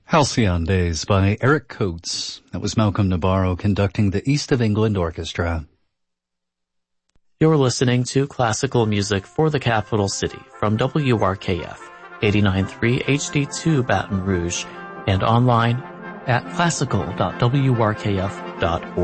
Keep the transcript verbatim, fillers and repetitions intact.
Halcyon Days by Eric Coates. That was Malcolm Nabarro conducting the East of England Orchestra. You're listening to classical music for the capital city from W R K F, eighty-nine point three H D two Baton Rouge, and online at classical dot w r k f dot org.